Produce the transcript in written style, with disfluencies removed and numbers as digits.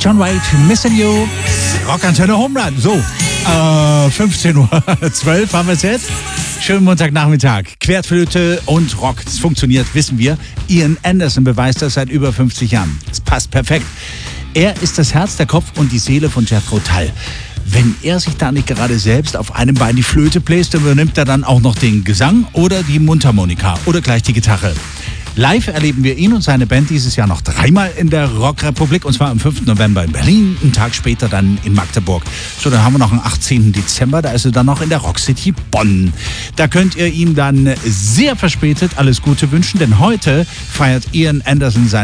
John White, Missing You, Rockantenne Home Run. So, 15:12 Uhr haben wir es jetzt. Schönen Montagnachmittag. Querflöte und Rock. Das funktioniert, wissen wir. Ian Anderson beweist das seit über 50 Jahren. Das passt perfekt. Er ist das Herz, der Kopf und die Seele von Jethro Tull. Wenn er sich da nicht gerade selbst auf einem Bein die Flöte bläst, dann übernimmt er dann auch noch den Gesang oder die Mundharmonika oder gleich die Gitarre. Live erleben wir ihn und seine Band dieses Jahr noch 3-mal in der Rockrepublik, und zwar am 5. November in Berlin, einen Tag später dann in Magdeburg. So, dann haben wir noch am 18. Dezember, da ist er dann noch in der Rockcity Bonn. Da könnt ihr ihm dann sehr verspätet alles Gute wünschen, denn heute feiert Ian Anderson sein